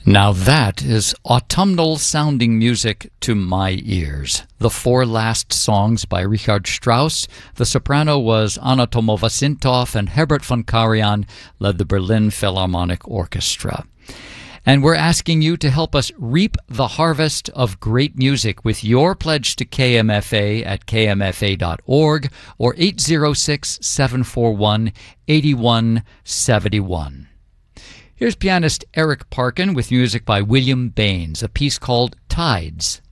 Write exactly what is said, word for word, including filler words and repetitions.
Now that is autumnal-sounding music to my ears. The four last songs by Richard Strauss. The soprano was Anna Tomova-Sintoff, and Herbert von Karajan led the Berlin Philharmonic Orchestra. And we're asking you to help us reap the harvest of great music with your pledge to K M F A at k m f a dot org or eight zero six, seven four one, eight one seven one. Here's pianist Eric Parkin with music by William Baines, a piece called Tides.